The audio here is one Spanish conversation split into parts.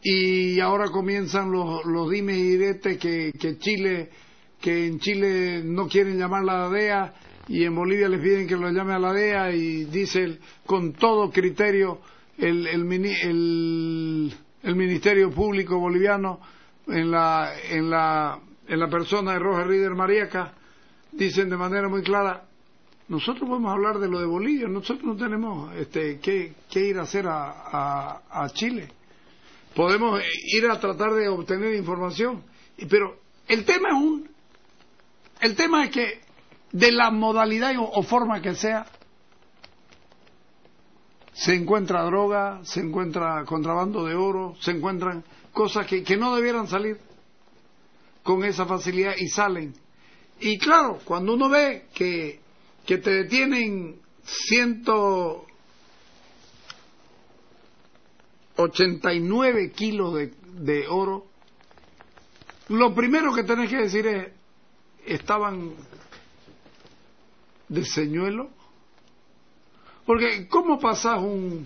y ahora comienzan los dimes y diretes que en Chile no quieren llamar a la DEA y en Bolivia les piden que lo llame a la DEA, y dice con todo criterio el Ministerio Público boliviano en la persona de Roger Rieder Mariaca, dicen de manera muy clara: nosotros podemos hablar de lo de Bolivia, nosotros no tenemos que ir a hacer a Chile. Podemos ir a tratar de obtener información, pero el tema es que de la modalidad o forma que sea, se encuentra droga, se encuentra contrabando de oro, se encuentran cosas que no debieran salir con esa facilidad y salen. Y claro, cuando uno ve que te detienen 189 kilos de oro, lo primero que tenés que decir es: ¿estaban de señuelo? Porque ¿cómo pasás un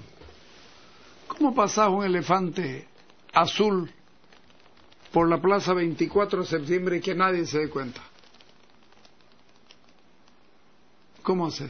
elefante azul por la plaza 24 de septiembre y que nadie se dé cuenta? ¿Cómo hacer?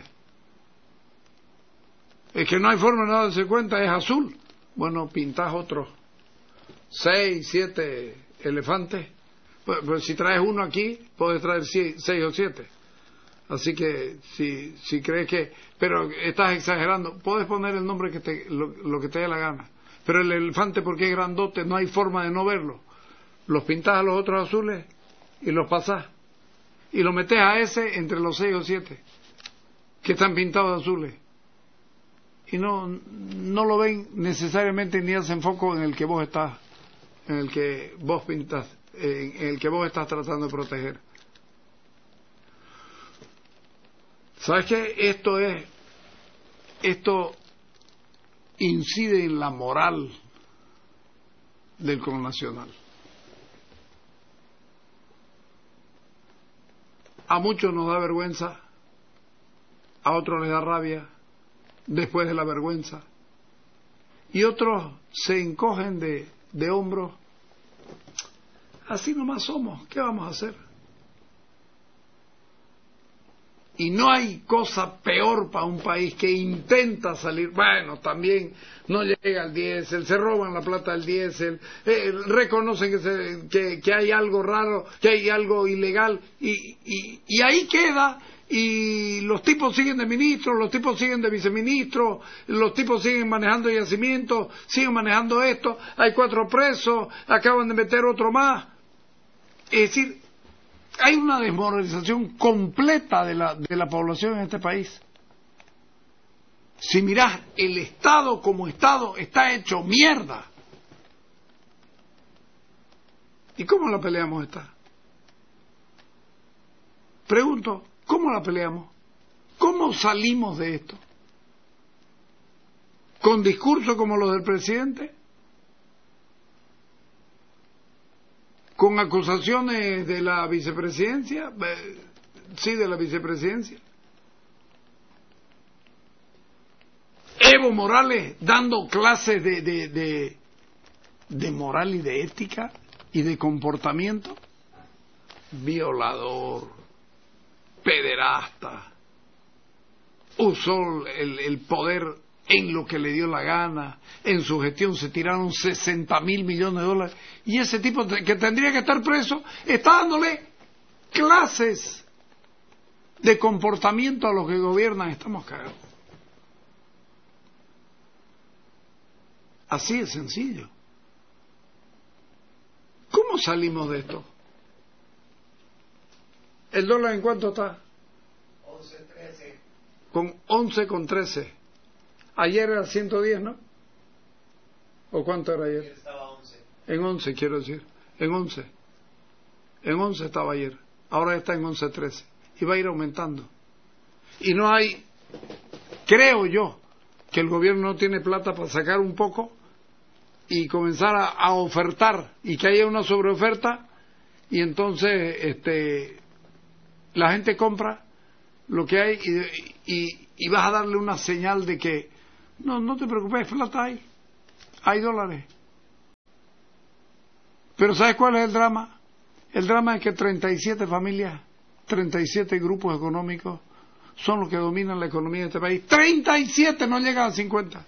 Es que no hay forma de no darse cuenta, es azul. Bueno, pintás otros 6, 7 elefantes. Pues si traes uno aquí, puedes traer 6 o 7. Así que si crees que... Pero estás exagerando. Puedes poner el nombre lo que te dé la gana. Pero el elefante, porque es grandote, no hay forma de no verlo. Los pintás a los otros azules y los pasás. Y lo metés a ese entre los 6 o 7 que están pintados azules. Y no lo ven necesariamente ni hacen foco en el que vos estás, en el que vos pintás, en el que vos estás tratando de proteger. ¿Sabes qué? Esto incide en la moral del connacional. A muchos nos da vergüenza, a otros les da rabia después de la vergüenza, y otros se encogen de hombros. Así nomás somos, ¿qué vamos a hacer? Y no hay cosa peor para un país que intenta salir. Bueno, también no llega al diésel, se roban la plata del diésel, reconocen que hay algo raro, que hay algo ilegal, y ahí queda. Y los tipos siguen de ministros, los tipos siguen de viceministros, los tipos siguen manejando yacimientos, siguen manejando esto, hay 4 presos, acaban de meter otro más. Es decir, hay una desmoralización completa de la población en este país. Si mirás, el Estado como Estado está hecho mierda. ¿Y cómo la peleamos esta? Pregunto, ¿cómo la peleamos? ¿Cómo salimos de esto? ¿Con discursos como los del presidente? ¿Con acusaciones de la vicepresidencia? Sí, de la vicepresidencia. Evo Morales dando clases de moral y de ética y de comportamiento. Violador, pederasta, usó el poder en lo que le dio la gana. En su gestión se tiraron 60.000 millones de dólares, y ese tipo que tendría que estar preso está dándole clases de comportamiento a los que gobiernan. Estamos cagados. Así de sencillo. ¿Cómo salimos de esto? ¿El dólar en cuánto está? 11.13. Con 11,13. Ayer era 110, ¿no? ¿O cuánto era ayer? Ayer estaba 11. En 11, quiero decir. En 11. En 11 estaba ayer. Ahora está en 11,13. Y va a ir aumentando. Y no hay... Creo yo que el gobierno no tiene plata para sacar un poco y comenzar a ofertar, y que haya una sobreoferta, y entonces la gente compra lo que hay, y vas a darle una señal de que no te preocupes, plata hay dólares. Pero ¿sabes cuál es el drama? El drama es que 37 familias, 37 grupos económicos son los que dominan la economía de este país. 37, no llegan a 50.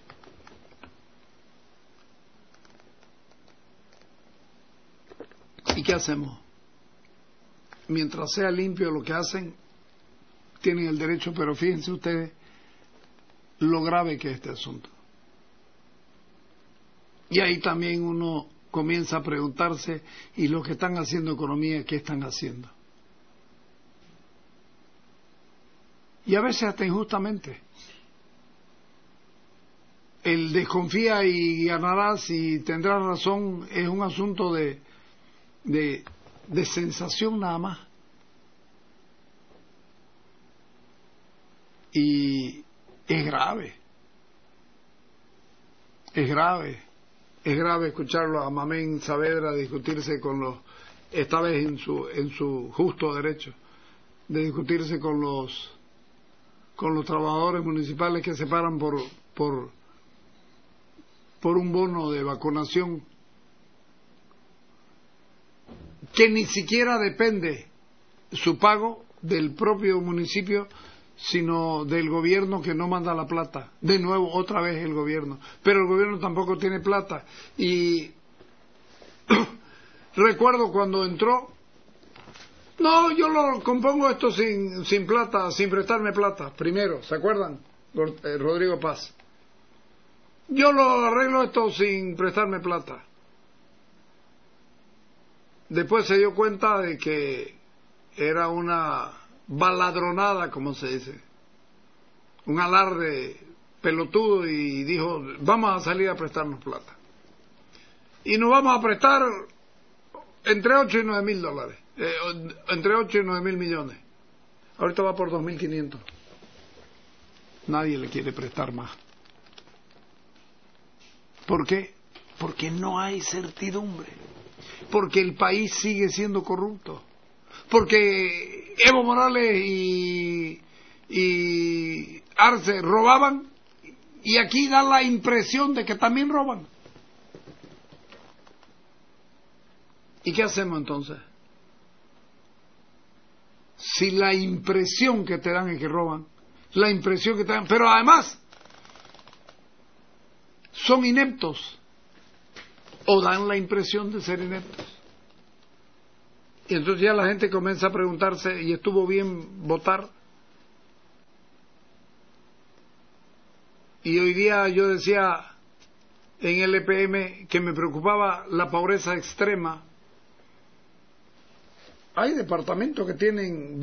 ¿Y qué hacemos? Mientras sea limpio lo que hacen, tienen el derecho, pero fíjense ustedes lo grave que es este asunto. Y ahí también uno comienza a preguntarse, ¿y los que están haciendo economía, qué están haciendo? Y a veces hasta injustamente. El desconfía y ganarás y tendrás razón es un asunto de sensación nada más. Y es grave. Es grave. Es grave escucharlo a Mamén Saavedra discutirse con los, esta vez en su justo derecho, de discutirse con los trabajadores municipales que se paran por un bono de vacunación que ni siquiera depende su pago del propio municipio, sino del gobierno que no manda la plata. De nuevo, otra vez el gobierno. Pero el gobierno tampoco tiene plata. Y recuerdo cuando entró, no, yo lo compongo esto sin plata, sin prestarme plata. Primero, ¿se acuerdan? Rodrigo Paz. Yo lo arreglo esto sin prestarme plata. Después se dio cuenta de que era una baladronada, como se dice, un alarde pelotudo, y dijo, vamos a salir a prestarnos plata. Y nos vamos a prestar entre 8 y 9 mil dólares, entre 8 y 9 mil millones. Ahorita va por 2.500. Nadie le quiere prestar más. ¿Por qué? Porque no hay certidumbre. Porque el país sigue siendo corrupto. Porque Evo Morales y Arce robaban, y aquí da la impresión de que también roban. ¿Y qué hacemos entonces? Si la impresión que te dan es que roban, la impresión que te dan, pero además son ineptos, o dan la impresión de ser ineptos. Y entonces ya la gente comienza a preguntarse, ¿y estuvo bien votar? Y hoy día yo decía en el EPM que me preocupaba la pobreza extrema. Hay departamentos que tienen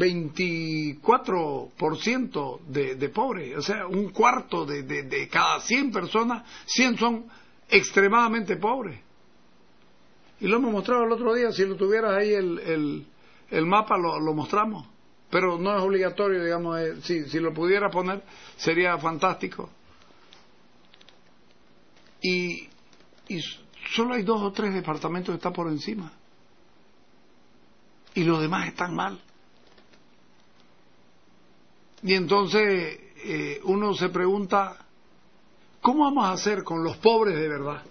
24% de pobres, o sea, un cuarto de cada 100 personas, 100 son extremadamente pobres. Y lo hemos mostrado el otro día, si lo tuvieras ahí el mapa lo mostramos, pero no es obligatorio, digamos, si lo pudiera poner sería fantástico. Y solo hay 2 o 3 departamentos que están por encima, y los demás están mal. Y entonces uno se pregunta, ¿cómo vamos a hacer con los pobres de verdad?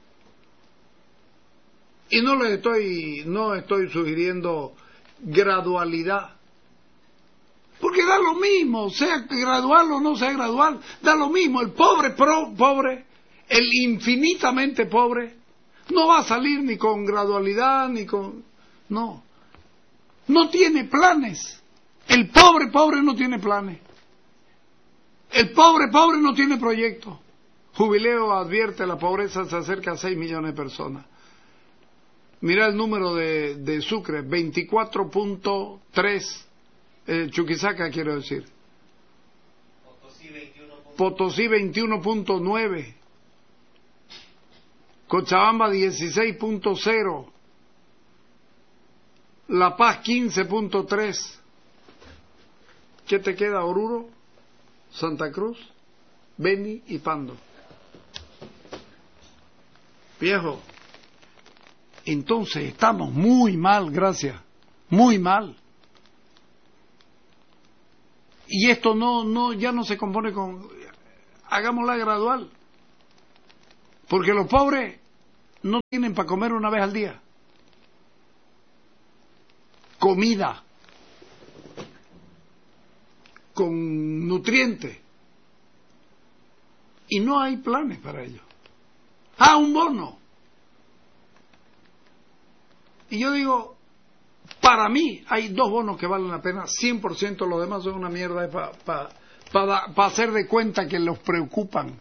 Y no estoy sugiriendo gradualidad, porque da lo mismo, sea gradual o no sea gradual, da lo mismo. El pobre, el infinitamente pobre, no va a salir ni con gradualidad, ni con... No tiene planes. El pobre no tiene planes. El pobre no tiene proyectos. Jubileo advierte, la pobreza se acerca a 6 millones de personas. Mira el número de Sucre, 24.3, Chuquisaca quiero decir. Potosí 21.9, Cochabamba 16.0, La Paz 15.3. ¿Qué te queda? Oruro, Santa Cruz, Beni y Pando. Viejo, entonces estamos muy mal, gracias, muy mal. Y esto ya no se compone con... Hagámosla gradual. Porque los pobres no tienen para comer una vez al día. comida, con nutrientes. Y no hay planes para ello. Un bono. Y yo digo, para mí hay dos bonos que valen la pena, 100%, los demás son una mierda para hacer de cuenta que los preocupan.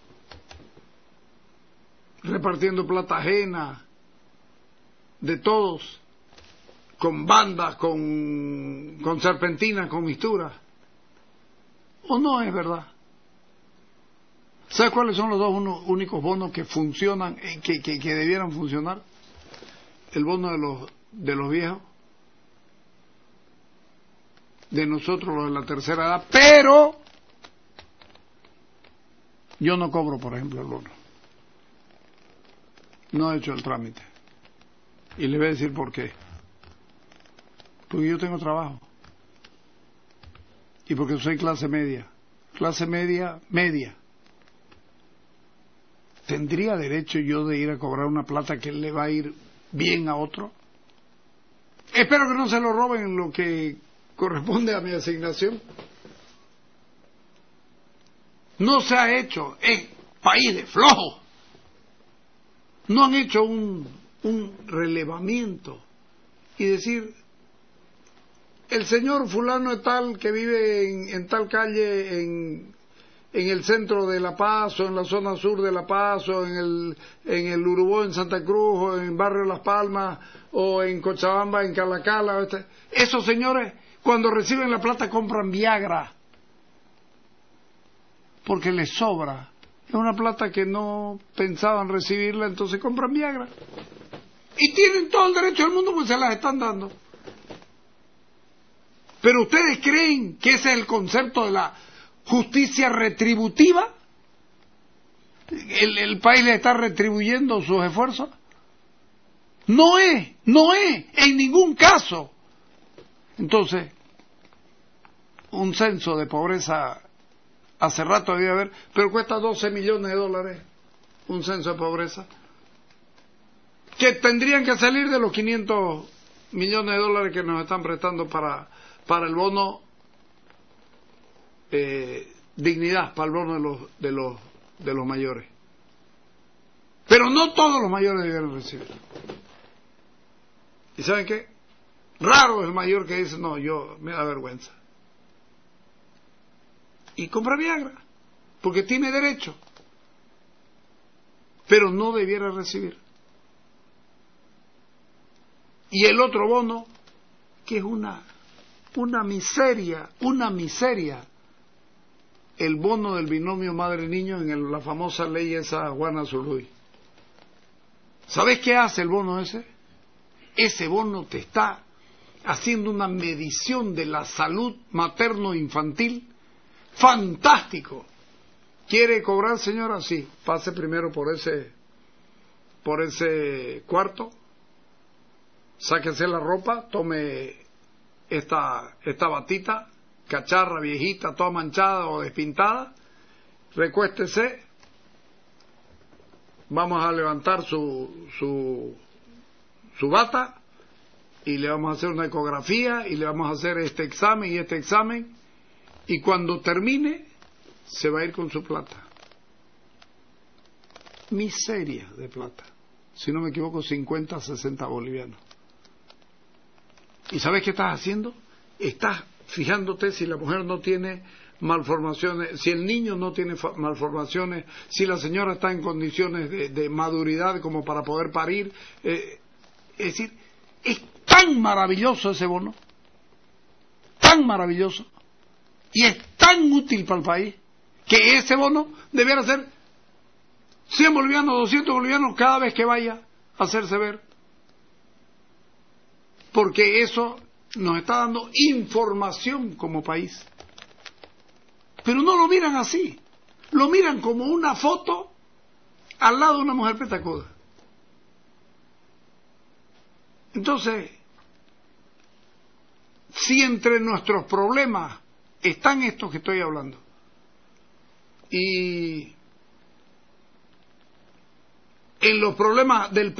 Repartiendo plata ajena, de todos, con bandas, con serpentinas, con misturas. ¿O no es verdad? ¿Sabes cuáles son los dos únicos bonos que funcionan, que debieran funcionar? El bono de los viejos, de nosotros los de la tercera edad, pero yo no cobro, por ejemplo, el bono. No he hecho el trámite. Y le voy a decir por qué. Porque yo tengo trabajo. Y porque soy clase media. Clase media, media. ¿Tendría derecho yo de ir a cobrar una plata que le va a ir bien a otro? Espero que no se lo roben en lo que corresponde a mi asignación. No se ha hecho en país de flojos. No han hecho un relevamiento y decir, el señor fulano de tal que vive en tal calle en el centro de La Paz o en la zona sur de La Paz o en el Urubó en Santa Cruz o en Barrio Las Palmas o en Cochabamba en Calacala, esos señores cuando reciben la plata compran Viagra porque les sobra. Es una plata que no pensaban recibirla, entonces compran Viagra. Y tienen todo el derecho del mundo, pues se las están dando. Pero ustedes creen que ese es el concepto de la justicia retributiva. ¿El país le está retribuyendo sus esfuerzos? No es, en ningún caso. Entonces, un censo de pobreza hace rato debía haber, pero cuesta $12 millones, un censo de pobreza, que tendrían que salir de los $500 millones que nos están prestando para el bono dignidad, para el bono de los mayores. Pero no todos los mayores debieron recibir. ¿Y saben qué? Raro es el mayor que dice, no, me da vergüenza. Y compra Viagra, porque tiene derecho, pero no debiera recibir. Y el otro bono, que es una miseria, el bono del binomio madre-niño en la famosa ley esa Juana Zurduy. ¿Sabes qué hace el bono ese? Ese bono te está haciendo una medición de la salud materno-infantil. ¡Fantástico! ¿Quiere cobrar, señora? Sí, pase primero por ese cuarto, sáquese la ropa, tome esta batita, cacharra, viejita, toda manchada o despintada, recuéstese, vamos a levantar su bata y le vamos a hacer una ecografía y le vamos a hacer este examen y este examen. Y cuando termine, se va a ir con su plata. Miseria de plata. Si no me equivoco, 50, 60 bolivianos. ¿Y sabes qué estás haciendo? Estás fijándote si la mujer no tiene malformaciones, si el niño no tiene malformaciones, si la señora está en condiciones de maduridad como para poder parir. Es decir, es tan maravilloso ese bono, tan maravilloso. Y es tan útil para el país que ese bono debiera ser 100 bolivianos, 200 bolivianos cada vez que vaya a hacerse ver. Porque eso nos está dando información como país. Pero no lo miran así. Lo miran como una foto al lado de una mujer petacuda. Entonces, si entre nuestros problemas están estos que estoy hablando, y en los problemas del